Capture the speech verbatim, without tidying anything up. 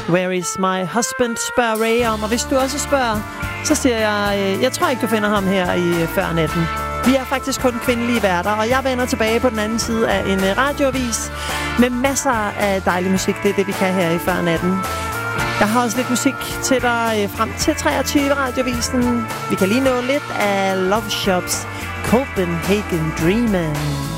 Where is my husband, spørger Ray om. Og hvis du også spørger, så siger jeg, øh, jeg tror ikke, du finder ham her i øh, før natten. Vi er faktisk kun kvindelige værter, og jeg vender tilbage på den anden side af en øh, radioavis med masser af dejlig musik. Det er det, vi kan her i før natten. Jeg har også lidt musik til dig øh, frem til treogtyve radiovisen. Vi kan lige nå lidt af Love Shops Copenhagen Dreamin'.